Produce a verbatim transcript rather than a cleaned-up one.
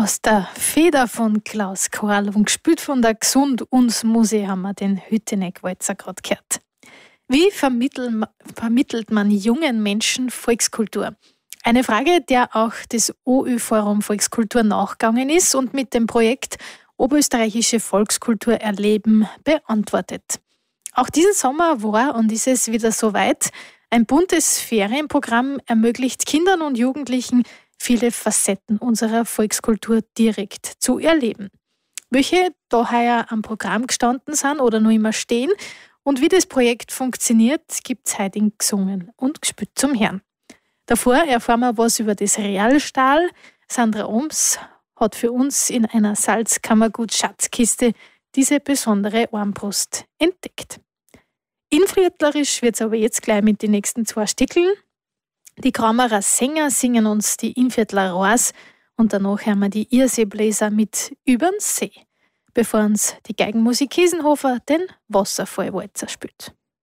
Aus der Feder von Klaus Korall und gespielt von der Gesund uns Musi haben wir den Hütteneck-Walzer gerade gehört. Wie vermittelt, vermittelt man jungen Menschen Volkskultur? Eine Frage, der auch das O Ö-Forum Volkskultur nachgegangen ist und mit dem Projekt Oberösterreichische Volkskultur erleben beantwortet. Auch diesen Sommer war und ist es wieder soweit. Ein buntes Ferienprogramm ermöglicht Kindern und Jugendlichen, viele Facetten unserer Volkskultur direkt zu erleben. Welche da heuer am Programm gestanden sind oder noch immer stehen und wie das Projekt funktioniert, gibt es heute in Gesungen und gespielt zum Herrn. Davor erfahren wir was über das Realstahl. Sandra Oms hat für uns in einer Salzkammergut-Schatzkiste diese besondere Armbrust entdeckt. Inviertlerisch wird es aber jetzt gleich mit den nächsten zwei Stickeln. Die Kramarer Sänger singen uns die Inviertler Rohrs und danach hören wir die Irseebläser mit Übern See, bevor uns die Geigenmusik Kiesenhofer den Wasserfallwalzer spielt.